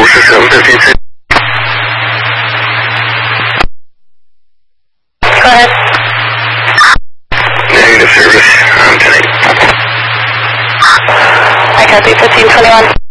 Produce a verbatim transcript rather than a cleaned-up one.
system, fifteen six. Go ahead. Negative service, um, ten eight. I copy, fifteen twenty-one.